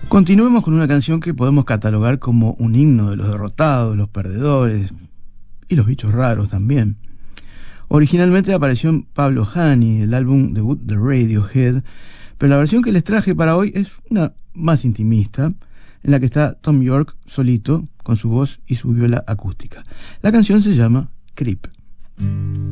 Continuemos con una canción que podemos catalogar como un himno de los derrotados, los perdedores y los bichos raros también. Originalmente apareció en Pablo Honey, el álbum debut de Radiohead, pero la versión que les traje para hoy es una más intimista, en la que está Thom Yorke solito, con su voz y su viola acústica. La canción se llama Creep.